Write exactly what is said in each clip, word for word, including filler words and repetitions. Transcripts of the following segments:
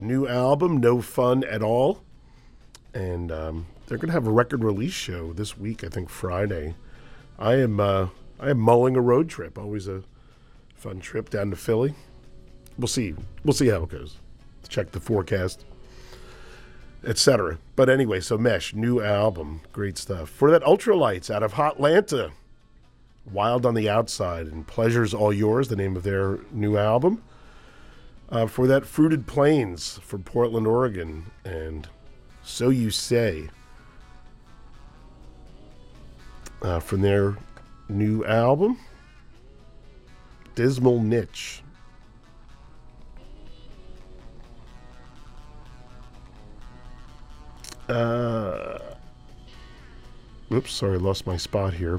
New album, No Fun at All. And um, they're going to have a record release show this week, I think Friday. I am uh, I am mulling a road trip. Always a fun trip down to Philly. We'll see. We'll see how it goes. Check the forecast, et cetera. But anyway, so Mesh, new album, great stuff. For that, Ultralights out of Hotlanta, Wild on the Outside and Pleasure's All Yours, the name of their new album. Uh, for that, Fruited Plains from Portland, Oregon, and So You Say uh, from their new album, Dismal Niche. Uh, oops, sorry, lost my spot here.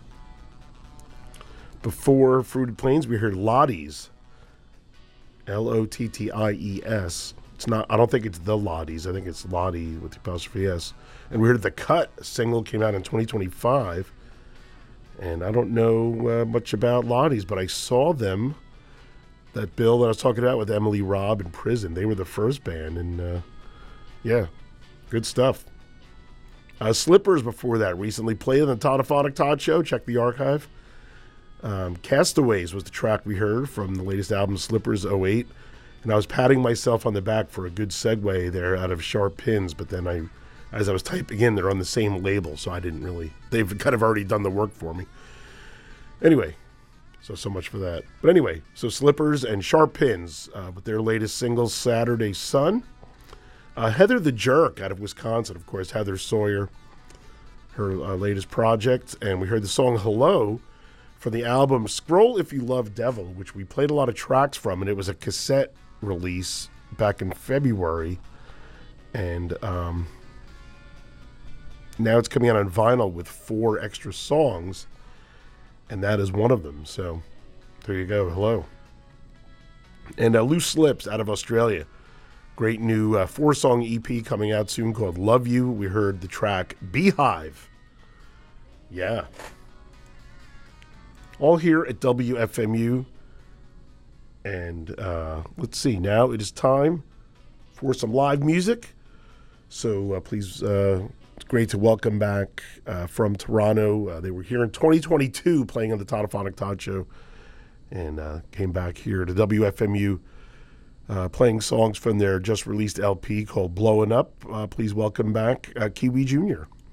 Before Fruited Plains, we heard Lotties, L O T T I E S. It's not. I don't think it's the Lotties. I think it's Lottie with the apostrophe S. And we heard The Cut, a single came out in twenty twenty-five. And I don't know uh, much about Lotties, but I saw them, that bill that I was talking about with Emily Robb in Prison. They were the first band, and uh, yeah, good stuff. Uh, Slippers before that recently played on the Todd Todd Show. Check the archive. Um, Castaways was the track we heard from the latest album, Slippers oh eight. And I was patting myself on the back for a good segue there out of Sharp Pins, but then I, as I was typing in, they're on the same label, so I didn't really, they've kind of already done the work for me. Anyway, so, so much for that. But anyway, so Slippers and Sharp Pins uh, with their latest single, Saturday Sun. Uh, Heather the Jerk out of Wisconsin, of course, Heather Sawyer, her uh, latest project. And we heard the song Hello from the album Scroll If You Love Devil, which we played a lot of tracks from, and it was a cassette release back in February. And um, now it's coming out on vinyl with four extra songs, and that is one of them. So there you go. Hello. And uh, Loose Lips out of Australia. Great new uh, four-song E P coming out soon called Love You. We heard the track Beehive. Yeah. All here at W F M U. And uh, let's see. Now it is time for some live music. So uh, please, uh, it's great to welcome back uh, from Toronto. Uh, they were here in twenty twenty-two playing on the Todd Todd Show. And uh, came back here to W F M U. Uh, playing songs from their just released L P called Blowing Up. Uh, please welcome back uh, Kiwi Junior